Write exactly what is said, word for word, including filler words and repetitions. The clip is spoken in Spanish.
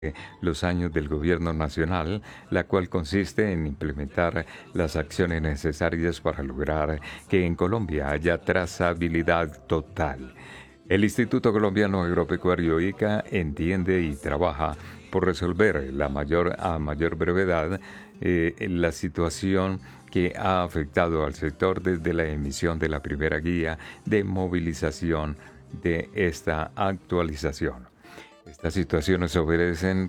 los años del gobierno nacional, la cual consiste en implementar las acciones necesarias para lograr que en Colombia haya trazabilidad total. El Instituto Colombiano Agropecuario ICA entiende y trabaja por resolver la mayor, a mayor brevedad eh, la situación que ha afectado al sector desde la emisión de la primera guía de movilización de esta actualización. Estas situaciones obedecen